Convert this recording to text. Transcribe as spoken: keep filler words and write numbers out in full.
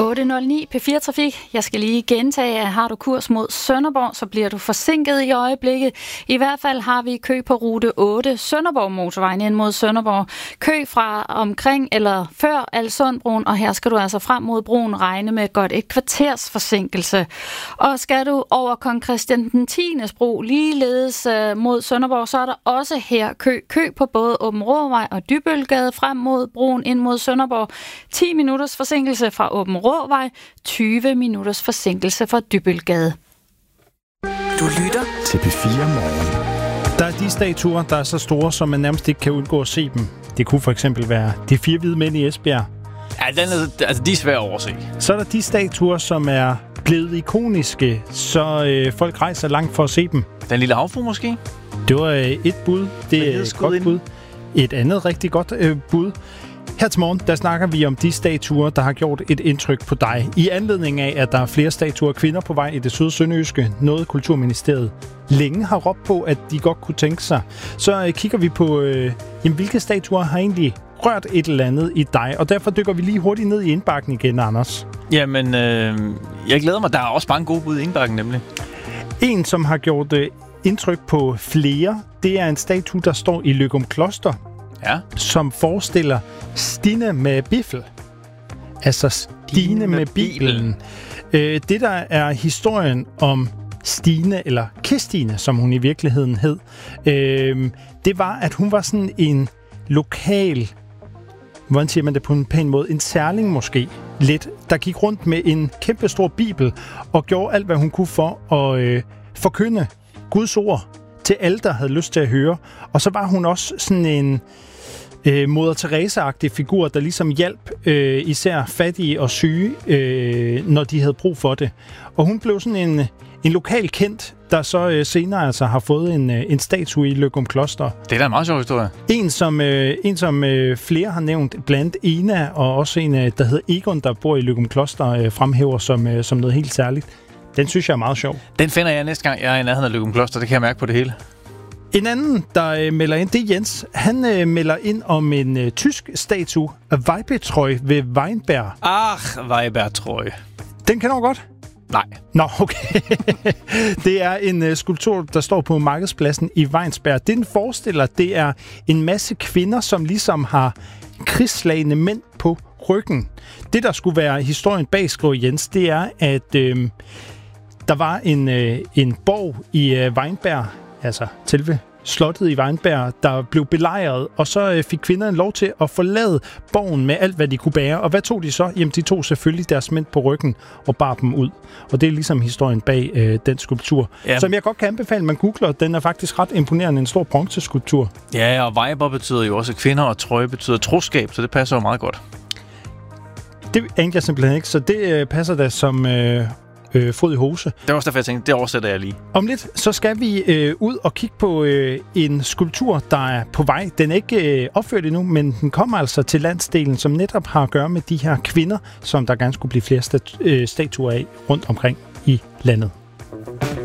otte nul ni P fire Trafik. Jeg skal lige gentage, at har du kurs mod Sønderborg, så bliver du forsinket i øjeblikket. I hvert fald har vi kø på rute otte, Sønderborg motorvejen ind mod Sønderborg. Kø fra omkring eller før Alsundbroen, og her skal du altså frem mod broen regne med godt et kvarters forsinkelse. Og skal du over Kong Christian den tiendes bro ligeledes øh, mod Sønderborg, så er der også her kø. Kø på både Åbenråvej og Dybølgade frem mod broen ind mod Sønderborg. ti minutters forsinkelse fra Åbenråvej, tyve minutters forsinkelse fra Dybølgade. Du lytter til P fire Morgen. Der er de statuer, der er så store, som man nærmest ikke kan undgå at se dem. Det kunne for eksempel være de fire hvide mænd i Esbjerg. Ja, den er, altså, de er svære at overse. Så er der de statuer, som er blevet ikoniske, så øh, folk rejser langt for at se dem. Den lille havfru måske? Det var øh, et bud. Det er et godt bud. Et andet rigtig godt øh, bud. Her til morgen, der snakker vi om de statuer, der har gjort et indtryk på dig. I anledning af, at der er flere statuer af kvinder på vej i det syd sønderjyske, noget Kulturministeriet længe har råbt på, at de godt kunne tænke sig. Så øh, kigger vi på, øh, jamen, hvilke statuer har egentlig rørt et eller andet i dig. Og derfor dykker vi lige hurtigt ned i indbakken igen, Anders. Jamen, øh, jeg glæder mig. Der er også mange gode bud i indbakken, nemlig. En, som har gjort øh, indtryk på flere, det er en statue, der står i Løgumkloster. Ja. Som forestiller Stine med biffel. Altså Stine med, med Bibelen. Øh, det, der er historien om Stine, eller Kirstine, som hun i virkeligheden hed, øh, det var, at hun var sådan en lokal, hvordan siger man det på en pæn måde, en særling måske, lidt, der gik rundt med en kæmpe stor bibel og gjorde alt, hvad hun kunne for at øh, forkynde Guds ord til alle, der havde lyst til at høre. Og så var hun også sådan en øh, Moder Teresa-agtig figur, der ligesom hjalp øh, især fattige og syge, øh, når de havde brug for det. Og hun blev sådan en, en lokal kendt, der så øh, senere altså har fået en, øh, en statue i Løgumkloster. Det er da en meget sjov historie. En, som, øh, en, som øh, flere har nævnt, blandt Ena, og også en, øh, der hedder Egon, der bor i Løgumkloster, øh, fremhæver som, øh, som noget helt særligt. Den synes jeg er meget sjov. Den finder jeg næste gang, jeg er i nærheden af Løgumkloster. Det kan jeg mærke på det hele. En anden, der øh, melder ind, det er Jens. Han øh, melder ind om en øh, tysk statue af Weibertreu ved Weinberg. Ach, Weibertreu. Den kender du godt? Nej. Nå, okay. Det er en øh, skulptur, der står på markedspladsen i Weinsberg. Det, den forestiller, det er en masse kvinder, som ligesom har krigsslagne mænd på ryggen. Det, der skulle være historien bag, skriver Jens, det er, at øh, der var en, øh, en borg i øh, Weinberg, altså selve slottet i Weinberg, der blev belejret, og så øh, fik kvinderne lov til at forlade borgen med alt, hvad de kunne bære. Og hvad tog de så? Jamen, de tog selvfølgelig deres mænd på ryggen og bar dem ud. Og det er ligesom historien bag øh, den skulptur. Ja. Som jeg godt kan anbefale, man googler. Den er faktisk ret imponerende. En stor bronzeskulptur. Ja, og Weiber betyder jo også kvinder, og trøje betyder troskab, så det passer jo meget godt. Det anede jeg simpelthen ikke, så det øh, passer da som øh, øh, fod i hose. Det var også derfor, jeg tænkte, det oversætter jeg lige. Om lidt, så skal vi øh, ud og kigge på øh, en skulptur, der er på vej. Den er ikke øh, opført endnu, men den kommer altså til landsdelen, som netop har at gøre med de her kvinder, som der gerne skulle blive flere stat- øh, statuer af rundt omkring i landet.